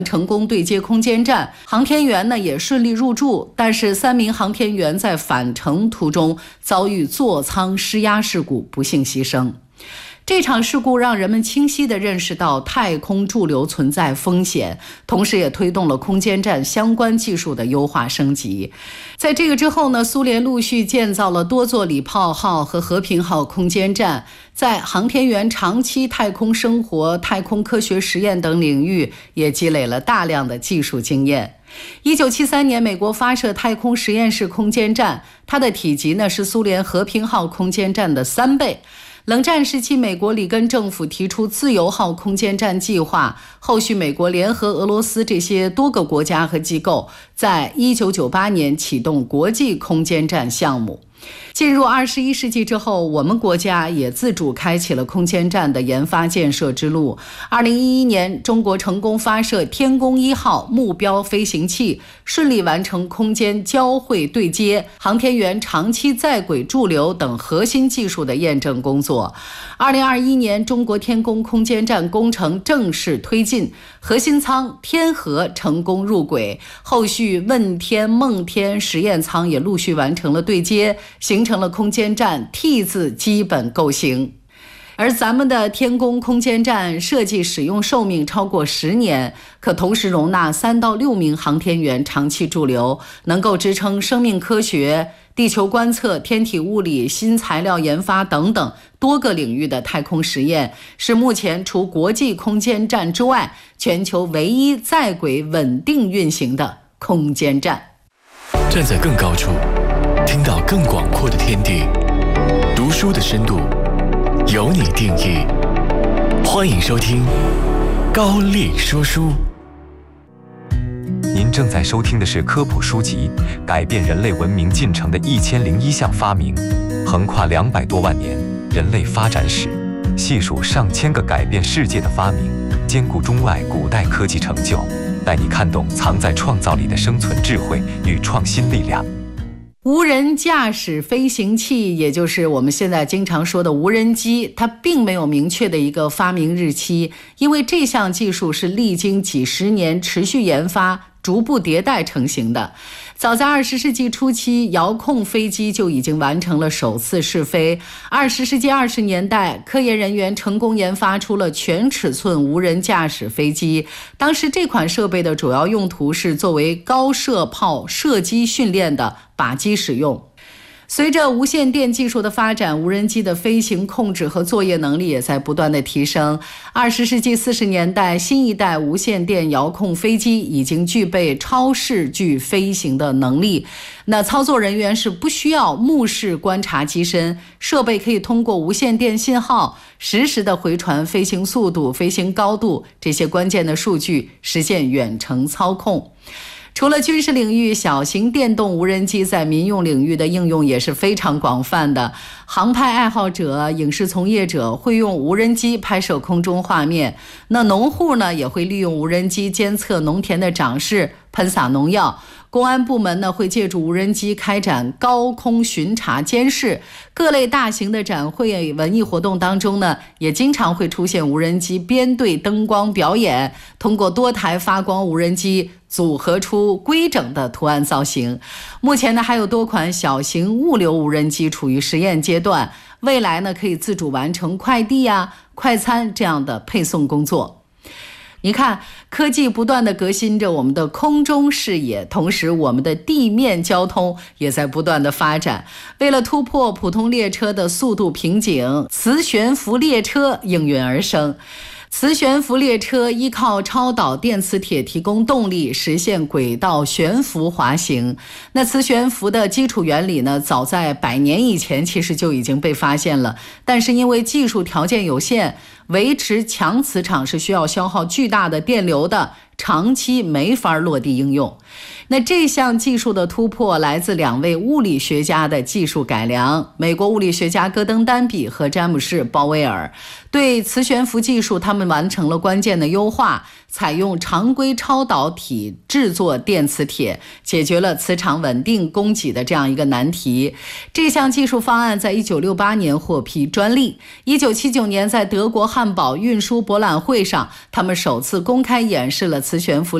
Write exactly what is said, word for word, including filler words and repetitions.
成功对接空间站，航天员呢也顺利入驻，但是三名航天员在返程途中遭遇座舱失压事故，不幸牺牲。这场事故让人们清晰地认识到太空驻留存在风险，同时也推动了空间站相关技术的优化升级。在这个之后呢，苏联陆续建造了多座礼炮号和和平号空间站，在航天员长期太空生活、太空科学实验等领域也积累了大量的技术经验。一九七三年，美国发射太空实验室空间站，它的体积呢是苏联和平号空间站的三倍。冷战时期，美国里根政府提出自由号空间站计划，后续美国联合俄罗斯这些多个国家和机构，在一九九八年启动国际空间站项目。进入二十一世纪之后，我们国家也自主开启了空间站的研发建设之路。二零一一年，中国成功发射天宫一号目标飞行器，顺利完成空间交会对接、航天员长期在轨驻留等核心技术的验证工作。二零二一年，中国天宫空间站工程正式推进，核心舱天河成功入轨，后续问天、梦天实验舱也陆续完成了对接，形成了空间站 T 字基本构型。而咱们的天宫空间站设计使用寿命超过十年，可同时容纳三到六名航天员长期驻留，能够支撑生命科学、地球观测、天体物理、新材料研发等等多个领域的太空实验，是目前除国际空间站之外，全球唯一在轨稳定运行的空间站。 站在更高处，听到更广阔的天地，读书的深度由你定义。欢迎收听高力说书。 您正在收听的是科普书籍《改变人类文明进程的一千零一项发明》，横跨两百多万年人类发展史，细数上千个改变世界的发明，兼顾中外古代科技成就，带你看懂藏在创造里的生存智慧与创新力量。 无人驾驶飞行器，也就是我们现在经常说的无人机，它并没有明确的一个发明日期，因为这项技术是历经几十年持续研发、逐步迭代成型的。早在二十世纪初期，遥控飞机就已经完成了首次试飞。二十世纪二十年代，科研人员成功研发出了全尺寸无人驾驶飞机。当时这款设备的主要用途是作为高射炮射击训练的靶机使用。随着无线电技术的发展，无人机的飞行控制和作业能力也在不断的提升。二十世纪四十年代，新一代无线电遥控飞机已经具备超视距飞行的能力。那操作人员是不需要目视观察机身，设备可以通过无线电信号实时的回传飞行速度、飞行高度这些关键的数据，实现远程操控。除了军事领域，小型电动无人机在民用领域的应用也是非常广泛的。航拍爱好者、影视从业者会用无人机拍摄空中画面，那农户呢也会利用无人机监测农田的长势、喷洒农药。公安部门呢会借助无人机开展高空巡查监视。各类大型的展会、文艺活动当中呢，也经常会出现无人机编队灯光表演，通过多台发光无人机组合出规整的图案造型。目前呢，还有多款小型物流无人机处于实验阶段，未来呢可以自主完成快递呀、快餐这样的配送工作。你看，科技不断地革新着我们的空中视野，同时我们的地面交通也在不断地发展。为了突破普通列车的速度瓶颈，磁悬浮列车应运而生。磁悬浮列车依靠超导电磁铁提供动力，实现轨道悬浮滑行。那磁悬浮的基础原理呢，早在百年以前其实就已经被发现了，但是因为技术条件有限，维持强磁场是需要消耗巨大的电流的，长期没法落地应用。那这项技术的突破来自两位物理学家的技术改良，美国物理学家戈登丹比和詹姆士鲍威尔对磁悬浮技术他们完成了关键的优化。 采用常规超导体制作电磁铁，解决了磁场稳定供给的这样一个难题。这项技术方案在一九六八年获批专利。一九七九年在德国汉堡运输博览会上，他们首次公开演示了磁悬浮